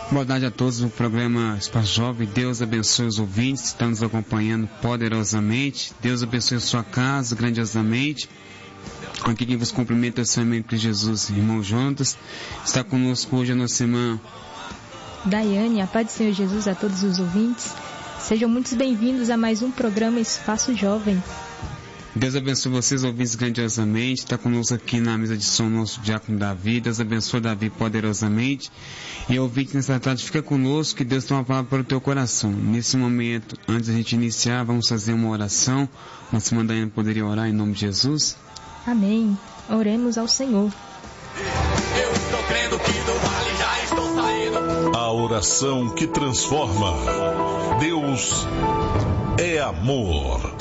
Boa tarde a todos do programa Espaço Jovem. Deus abençoe os ouvintes que estão nos acompanhando poderosamente. Deus abençoe a sua casa grandiosamente. Aqui quem vos cumprimenta é o Senhor em Cristo Jesus, irmão Jonas. Está conosco hoje a nossa irmã Daiane. A paz do Senhor Jesus a todos os ouvintes. Sejam muito bem-vindos a mais um programa Espaço Jovem. Deus abençoe vocês, ouvintes, grandiosamente. Está conosco aqui na mesa de som o nosso diácono Davi. Deus abençoe Davi poderosamente. E ouvinte nessa tarde, fica conosco, que Deus tem uma palavra para o teu coração. Nesse momento, antes da gente iniciar, vamos fazer uma oração. Nossa irmã Daiane poderia orar em nome de Jesus? Amém. Oremos ao Senhor. Eu estou crendo que do vale já estou saindo. A oração que transforma. Deus é amor.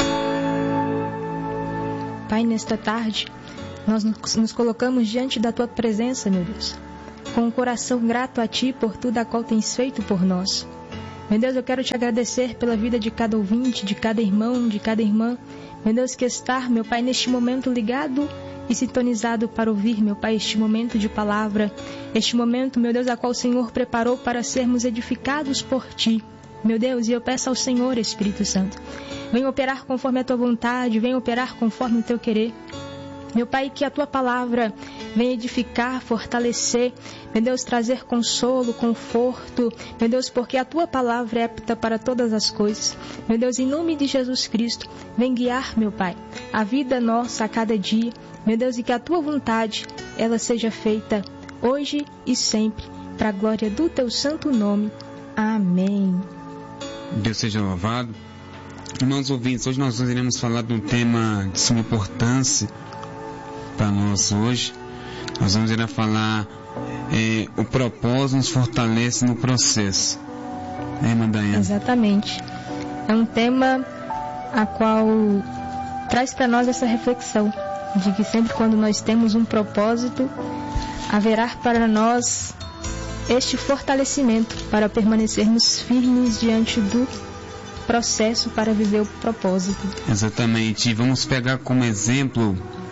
Pai, nesta tarde, nós nos colocamos diante da Tua presença, meu Deus, com um coração grato a Ti por tudo a qual tens feito por nós. Meu Deus, eu quero Te agradecer pela vida de cada ouvinte, de cada irmão, de cada irmã. Meu Deus, que está, meu Pai, neste momento ligado e sintonizado para ouvir, meu Pai, este momento de palavra, este momento, meu Deus, a qual o Senhor preparou para sermos edificados por Ti. Meu Deus, e eu peço ao Senhor, Espírito Santo, venha operar conforme a Tua vontade, venha operar conforme o Teu querer. Meu Pai, que a Tua palavra venha edificar, fortalecer, meu Deus, trazer consolo, conforto, meu Deus, porque a Tua palavra é apta para todas as coisas. Meu Deus, em nome de Jesus Cristo, vem guiar, meu Pai, a vida nossa a cada dia, meu Deus, e que a Tua vontade, ela seja feita hoje e sempre, para a glória do Teu santo nome. Amém. Deus seja louvado. Irmãos ouvintes, hoje nós iremos falar de um tema de suma importância para nós hoje. Nós vamos ir a falar o propósito nos fortalece no processo. Irmã Daiane? Exatamente. É um tema a qual traz para nós essa reflexão de que sempre quando nós temos um propósito, haverá para nós este fortalecimento para permanecermos firmes diante do processo para viver o propósito. Exatamente. E vamos pegar como exemplo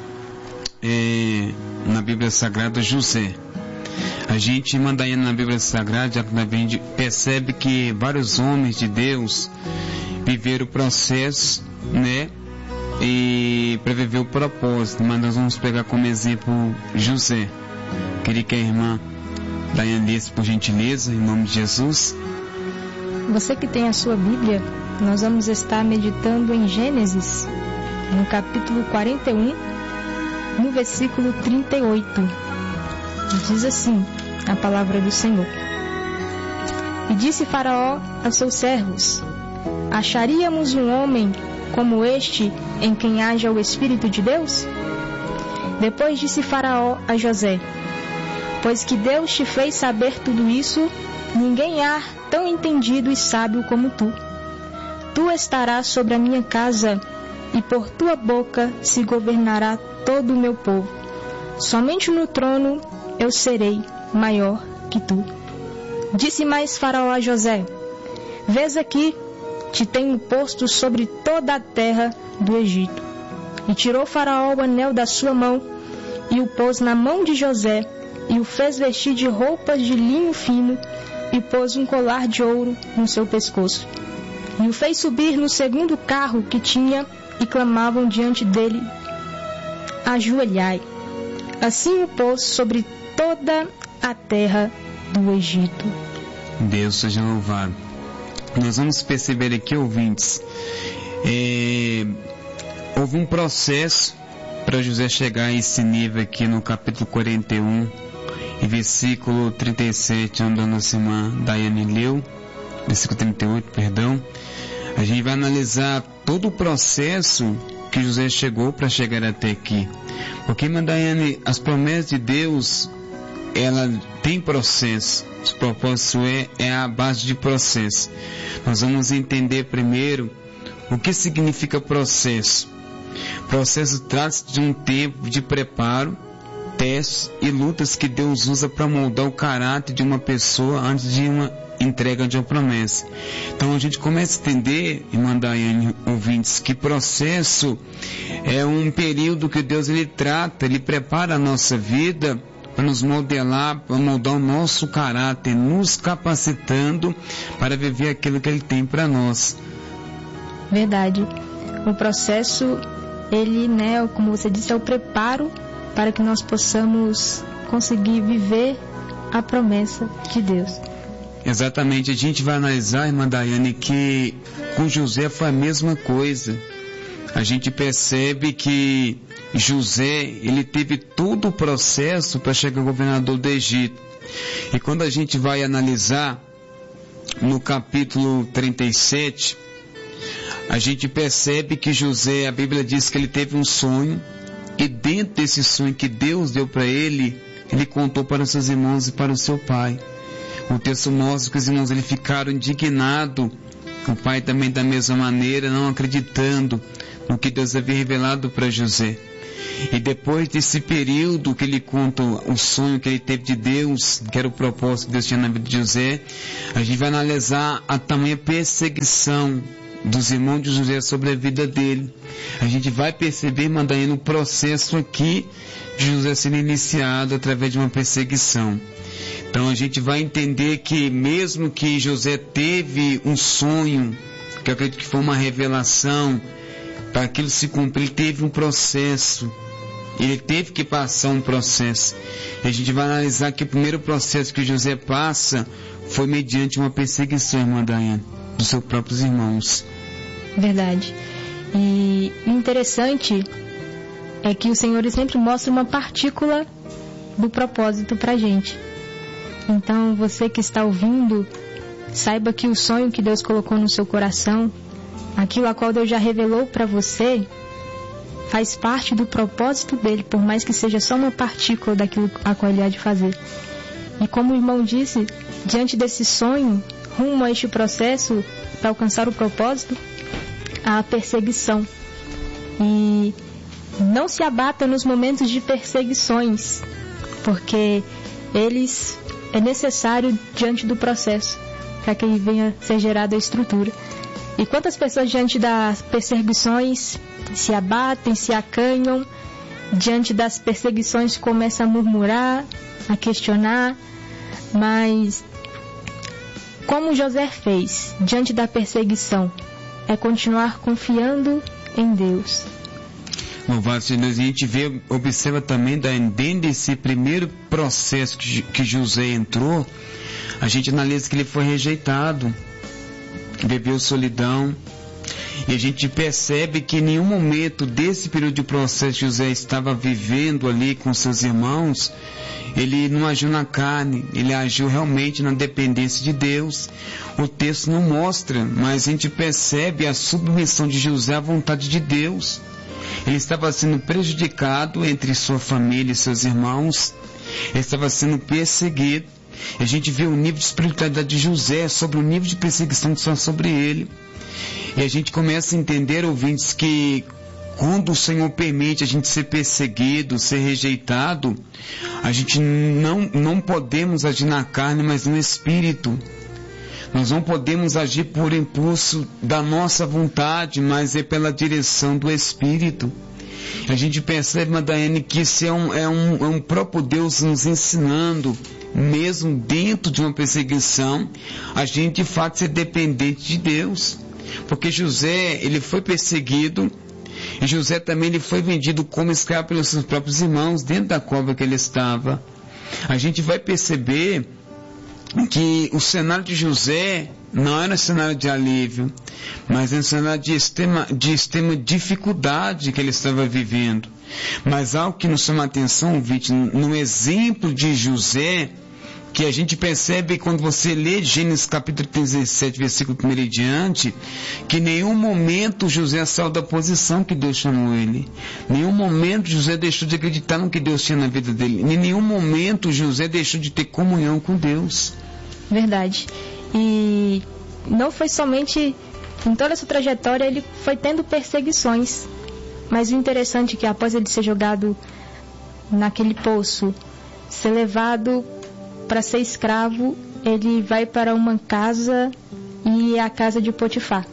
na Bíblia Sagrada José. A gente manda aí na Bíblia Sagrada, a gente percebe que vários homens de Deus viveram o processo, né? E para viver o propósito. Mas nós vamos pegar como exemplo José. Queria que a irmã Daiane lesse, por gentileza, em nome de Jesus. Você que tem a sua Bíblia, nós vamos estar meditando em Gênesis, no capítulo 41, no versículo 38. Diz assim a palavra do Senhor: E disse Faraó a seus servos: Acharíamos um homem como este em quem haja o Espírito de Deus? Depois disse Faraó a José: Pois que Deus te fez saber tudo isso, ninguém há tão entendido e sábio como tu. Tu estarás sobre a minha casa, e por tua boca se governará todo o meu povo. Somente no trono eu serei maior que tu. Disse mais Faraó a José: Vês aqui, te tenho posto sobre toda a terra do Egito. E tirou Faraó o anel da sua mão, e o pôs na mão de José, e o fez vestir de roupas de linho fino, e pôs um colar de ouro no seu pescoço. E o fez subir no segundo carro que tinha, e clamavam diante dele: Ajoelhai. Assim o pôs sobre toda a terra do Egito. Deus seja louvado. Nós vamos perceber aqui, ouvintes, houve um processo para José chegar a esse nível aqui no capítulo 41, e versículo 37, onde a nossa irmã Daiane leu, versículo 38, perdão. A gente vai analisar todo o processo que José chegou para chegar até aqui. Porque, irmã Daiane, as promessas de Deus, ela tem processo. O propósito é a base de processo. Nós vamos entender primeiro o que significa processo. Processo trata-se de um tempo de preparo, testes e lutas que Deus usa para moldar o caráter de uma pessoa antes de uma entrega de uma promessa. Então a gente começa a entender, irmã Daiane, ouvintes, que processo é um período que Deus ele trata, ele prepara a nossa vida para nos modelar, para moldar o nosso caráter, nos capacitando para viver aquilo que Ele tem para nós. Verdade. O processo, ele, né, como você disse, é o preparo para que nós possamos conseguir viver a promessa de Deus. Exatamente. A gente vai analisar, irmã Daiane, que com José foi a mesma coisa. A gente percebe que José, ele teve todo o processo para chegar governador do Egito. E quando a gente vai analisar no capítulo 37, a gente percebe que José, a Bíblia diz que ele teve um sonho, e dentro desse sonho que Deus deu para ele, ele contou para os seus irmãos e para o seu pai. O texto mostra que os irmãos ele ficaram indignados, o pai também da mesma maneira, não acreditando no que Deus havia revelado para José. E depois desse período que ele conta o sonho que ele teve de Deus, que era o propósito que Deus tinha na vida de José, a gente vai analisar a tamanha perseguição dos irmãos de José sobre a vida dele. A gente vai perceber, mandando o processo aqui de José sendo iniciado através de uma perseguição. Então a gente vai entender que mesmo que José teve um sonho, que eu acredito que foi uma revelação, para aquilo se cumprir, ele teve um processo. Ele teve que passar um processo. E a gente vai analisar que o primeiro processo que José passa foi mediante uma perseguição, irmã Daiane, dos seus próprios irmãos. Verdade. E o interessante é que o Senhor sempre mostra uma partícula do propósito para a gente. Então, você que está ouvindo, saiba que o sonho que Deus colocou no seu coração, aquilo a qual Deus já revelou para você, faz parte do propósito dele, por mais que seja só uma partícula daquilo a qual ele há de fazer. E como o irmão disse, diante desse sonho, rumo a este processo, para alcançar o propósito, há a perseguição. E não se abata nos momentos de perseguições, porque eles é necessário diante do processo, para que venha ser gerada a estrutura. E quantas pessoas diante das perseguições se abatem, se acanham, diante das perseguições começam a murmurar, a questionar, mas como José fez diante da perseguição, é continuar confiando em Deus. Louvado seja Deus. A gente observa também, dentro desse primeiro processo que José entrou, a gente analisa que ele foi rejeitado, viveu solidão, e a gente percebe que em nenhum momento desse período de processo que José estava vivendo ali com seus irmãos, ele não agiu na carne, ele agiu realmente na dependência de Deus. O texto não mostra, mas a gente percebe a submissão de José à vontade de Deus. Ele estava sendo prejudicado entre sua família e seus irmãos, ele estava sendo perseguido. A gente vê o nível de espiritualidade de José sobre o nível de perseguição que estava sobre ele. E a gente começa a entender, ouvintes, que quando o Senhor permite a gente ser perseguido, ser rejeitado, a gente não podemos agir na carne, mas no Espírito. Nós não podemos agir por impulso da nossa vontade, mas é pela direção do Espírito. A gente percebe, Madaiane, que isso é um próprio Deus nos ensinando, mesmo dentro de uma perseguição, a gente de fato ser dependente de Deus. Porque José, ele foi perseguido, e José também ele foi vendido como escravo pelos seus próprios irmãos, dentro da cova que ele estava. A gente vai perceber que o cenário de José não era um cenário de alívio, mas era um cenário de extrema dificuldade que ele estava vivendo. Mas algo que nos chama a atenção, Vite, no exemplo de José, que a gente percebe quando você lê Gênesis capítulo 17, versículo 1 e diante, que em nenhum momento José saiu da posição que Deus chamou ele. Em nenhum momento José deixou de acreditar no que Deus tinha na vida dele. Em nenhum momento José deixou de ter comunhão com Deus. Verdade. E não foi somente em toda essa trajetória, ele foi tendo perseguições. Mas o interessante é que após ele ser jogado naquele poço, ser levado para ser escravo, ele vai para uma casa, e é a casa de Potifar.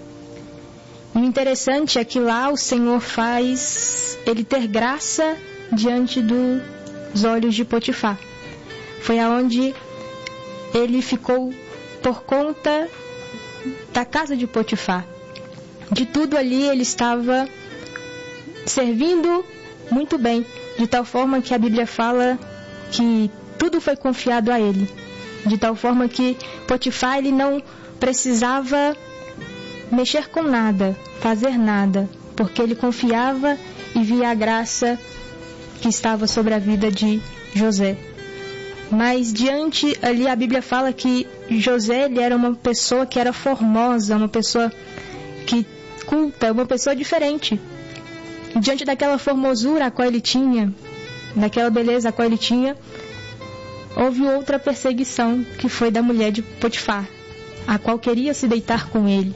E o interessante é que lá o Senhor faz ele ter graça diante dos olhos de Potifar. foi aonde ele ficou por conta da casa de Potifar. De tudo ali ele estava servindo muito bem, de tal forma que a Bíblia fala que tudo foi confiado a ele, de tal forma que Potifar ele não precisava mexer com nada, fazer nada, porque ele confiava e via a graça que estava sobre a vida de José. Mas diante ali a Bíblia fala que José ele era uma pessoa que era formosa, uma pessoa que culta, uma pessoa diferente. E diante daquela formosura a qual ele tinha, daquela beleza a qual ele tinha, houve outra perseguição, que foi da mulher de Potifar, a qual queria se deitar com ele.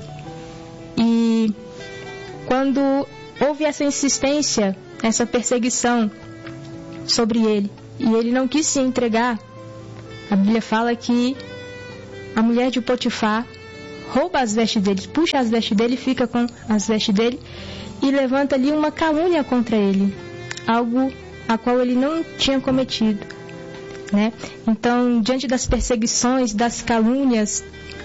E quando houve essa insistência, essa perseguição sobre ele, e ele não quis se entregar, a Bíblia fala que a mulher de Potifar rouba as vestes dele, puxa as vestes dele, fica com as vestes dele e levanta ali uma calúnia contra ele, algo a qual ele não tinha cometido, né? Então, diante das perseguições, das calúnias,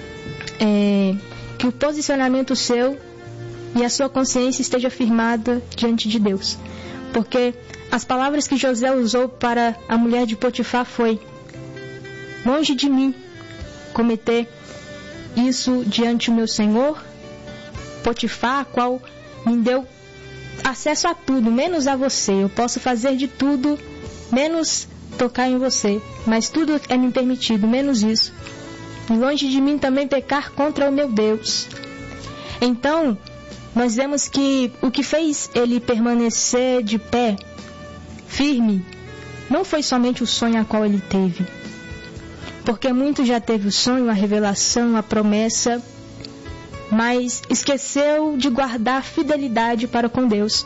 que o posicionamento seu e a sua consciência esteja firmada diante de Deus, porque as palavras que José usou para a mulher de Potifar foi: longe de mim cometer isso diante do meu senhor Potifar, a qual me deu acesso a tudo, menos a você. Eu posso fazer de tudo, menos tocar em você, mas tudo é me permitido, menos isso. E longe de mim também pecar contra o meu Deus. Então, nós vemos que o que fez ele permanecer de pé, firme, não foi somente o sonho a qual ele teve, porque muito já teve o sonho, a revelação, a promessa, mas esqueceu de guardar a fidelidade para com Deus.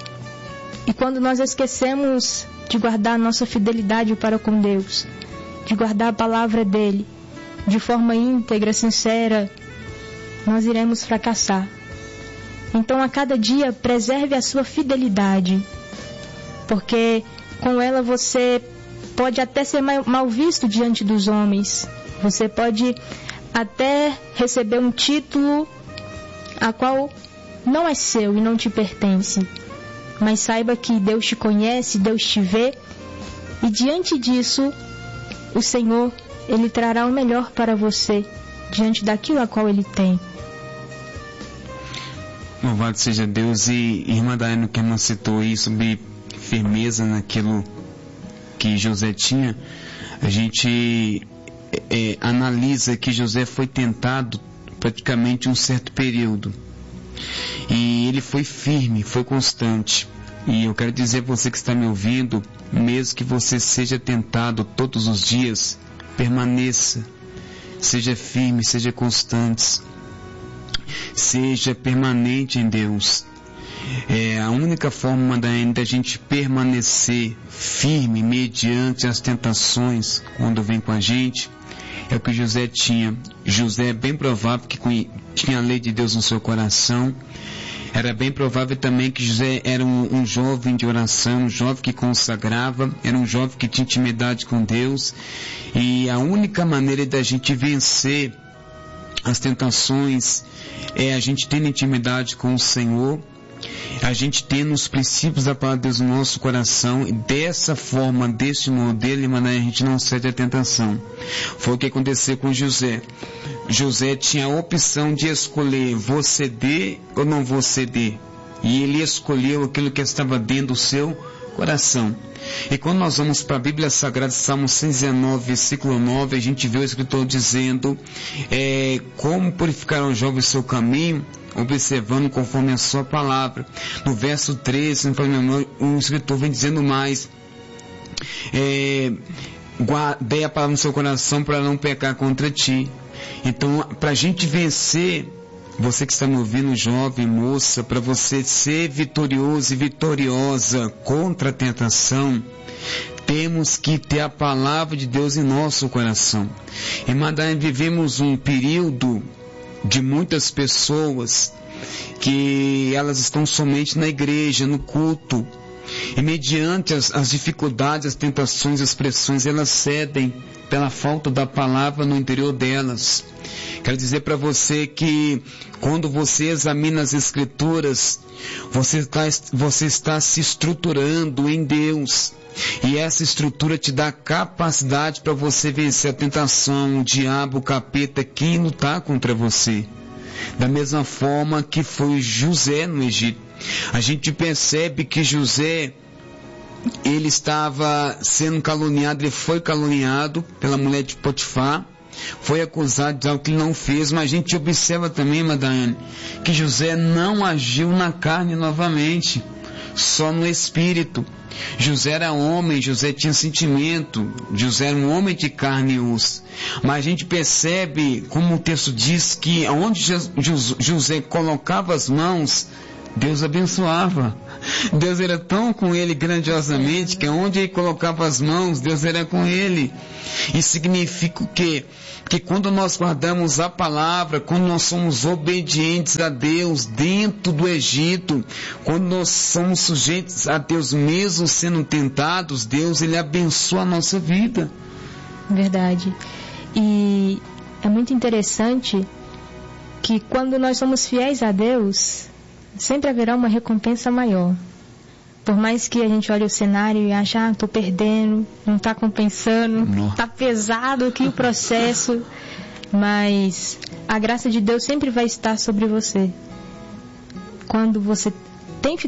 E quando nós esquecemos de guardar a nossa fidelidade para com Deus, de guardar a palavra dele de forma íntegra, sincera, nós iremos fracassar. Então, a cada dia, preserve a sua fidelidade, porque com ela você pode até ser mal visto diante dos homens, você pode até receber um título a qual não é seu e não te pertence, mas saiba que Deus te conhece, Deus te vê, e diante disso o Senhor, Ele trará o melhor para você diante daquilo a qual Ele tem. Louvado seja Deus. E irmã Daiane, que não citou aí sobre firmeza naquilo que José tinha, a gente analisa que José foi tentado praticamente um certo período, e ele foi firme, foi constante. E eu quero dizer a você que está me ouvindo, mesmo que você seja tentado todos os dias, permaneça, seja firme, seja constante, seja permanente em Deus. A única forma da gente permanecer firme mediante as tentações quando vem com a gente é o que José tinha. José é bem provável que tinha a lei de Deus no seu coração. Era bem provável também que José era um jovem de oração, um jovem que consagrava, era um jovem que tinha intimidade com Deus. E a única maneira da gente vencer as tentações é a gente tendo intimidade com o Senhor, a gente tendo os princípios da palavra de Deus no nosso coração, e dessa forma, desse modelo, a gente não cede à tentação. Foi o que aconteceu com José. José tinha a opção de escolher: vou ceder ou não vou ceder, e ele escolheu aquilo que estava dentro do seu coração. E quando nós vamos para a Bíblia Sagrada, Salmo 119, versículo 9, a gente vê o escritor dizendo como purificar o jovem o seu caminho, observando conforme a sua palavra. No verso 13, o escritor vem dizendo mais: guardei a palavra no seu coração para não pecar contra ti. Então, para a gente vencer, você que está me ouvindo, jovem, moça, para você ser vitorioso e vitoriosa contra a tentação, temos que ter a palavra de Deus em nosso coração. Irmã Daiane, vivemos um período de muitas pessoas que elas estão somente na igreja, no culto, E mediante as dificuldades, as tentações, as pressões, elas cedem pela falta da palavra no interior delas. Quero dizer para você que quando você examina as Escrituras, você está se estruturando em Deus. E essa estrutura te dá capacidade para você vencer a tentação, o diabo, o capeta que lutar contra você. Da mesma forma que foi José no Egito. A gente percebe que José, ele estava sendo caluniado, ele foi caluniado pela mulher de Potifar, foi acusado de algo que ele não fez, mas a gente observa também, Madaiane, que José não agiu na carne novamente, só no espírito. José era homem, José tinha sentimento, José era um homem de carne e osso. Mas a gente percebe, como o texto diz, que onde José colocava as mãos, Deus abençoava. Deus era tão com ele grandiosamente, que onde ele colocava as mãos, Deus era com ele. Isso significa o quê? Que quando nós guardamos a palavra, quando nós somos obedientes a Deus dentro do Egito, quando nós somos sujeitos a Deus mesmo sendo tentados, Deus, Ele abençoa a nossa vida. Verdade. E é muito interessante que quando nós somos fiéis a Deus, sempre haverá uma recompensa maior. Por mais que a gente olhe o cenário e ache, estou perdendo, não está compensando, está pesado aqui o processo, mas a graça de Deus sempre vai estar sobre você. Quando você